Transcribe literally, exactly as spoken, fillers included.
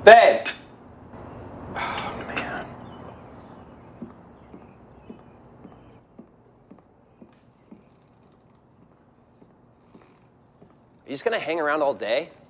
Babe! Oh, man. Are you just gonna hang around all day?